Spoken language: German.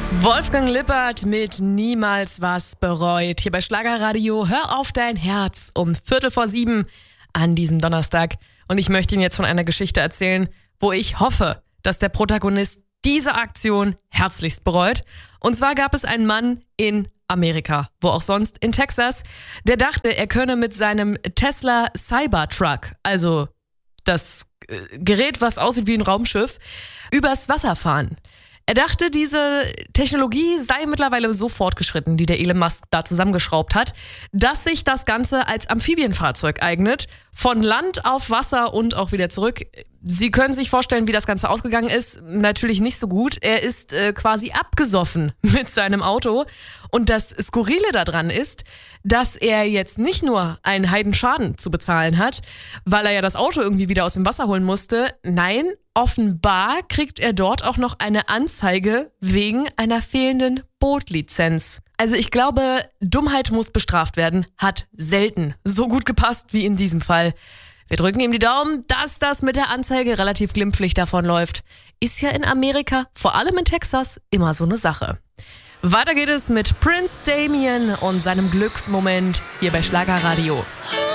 Wolfgang Lippert mit Niemals was bereut. Hier bei Schlagerradio. Hör auf dein Herz um 6:45 an diesem Donnerstag. Und ich möchte Ihnen jetzt von einer Geschichte erzählen, wo ich hoffe, dass der Protagonist diese Aktion herzlichst bereut. Und zwar gab es einen Mann in Amerika, wo auch sonst, in Texas, der dachte, er könne mit seinem Tesla Cybertruck, also das Gerät, was aussieht wie ein Raumschiff, übers Wasser fahren. Er dachte, diese Technologie sei mittlerweile so fortgeschritten, die der Elon Musk da zusammengeschraubt hat, dass sich das Ganze als Amphibienfahrzeug eignet, von Land auf Wasser und auch wieder zurück. Sie können sich vorstellen, wie das Ganze ausgegangen ist. Natürlich nicht so gut. Er ist quasi abgesoffen mit seinem Auto. Und das Skurrile daran ist, dass er jetzt nicht nur einen Heidenschaden zu bezahlen hat, weil er ja das Auto irgendwie wieder aus dem Wasser holen musste. Nein, offenbar kriegt er dort auch noch eine Anzeige wegen einer fehlenden Bootlizenz. Also ich glaube, Dummheit muss bestraft werden, hat selten so gut gepasst wie in diesem Fall. Wir drücken ihm die Daumen, dass das mit der Anzeige relativ glimpflich davonläuft. Ist ja in Amerika, vor allem in Texas, immer so eine Sache. Weiter geht es mit Prince Damien und seinem Glücksmoment hier bei Schlagerradio.